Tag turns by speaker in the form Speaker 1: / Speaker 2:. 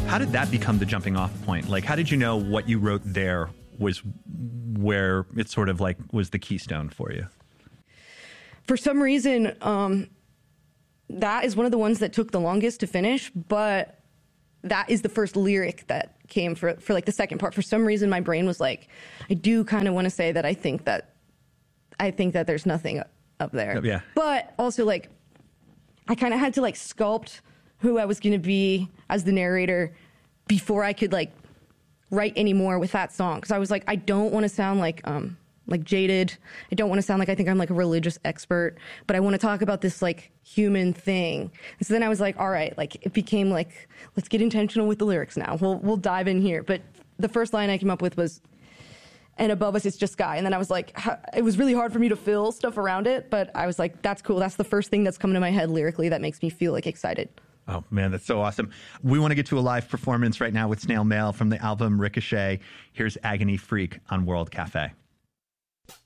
Speaker 1: How did that become the jumping off point? Like, how did you know what you wrote there was where it sort of like was the keystone for you?
Speaker 2: For some reason, that is one of the ones that took the longest to finish, but that is the first lyric that came for like the second part. For some reason, my brain was like, I do kind of want to say that I think that there's nothing up there.
Speaker 1: Yeah.
Speaker 2: But also, like, I kind of had to like sculpt who I was going to be as the narrator before I could like write any more with that song. Because I was like, I don't want to sound like jaded. I don't want to sound like I think I'm like a religious expert, but I want to talk about this like human thing. And so then I was like, all right, like it became like, let's get intentional with the lyrics now. We'll dive in here. But the first line I came up with was, and above us it's just sky. And then I was like, it was really hard for me to fill stuff around it, but I was like, that's cool. That's the first thing that's coming to my head lyrically that makes me feel like excited.
Speaker 1: Oh, man, that's so awesome. We want to get to a live performance right now with Snail Mail from the album Ricochet. Here's Agony Freak on World Cafe.